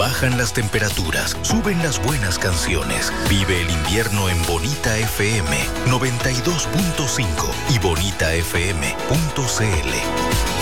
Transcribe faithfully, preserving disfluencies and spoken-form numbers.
Bajan las temperaturas, suben las buenas canciones. Vive el invierno en Bonita F M noventa y dos punto cinco y bonita f m punto c l.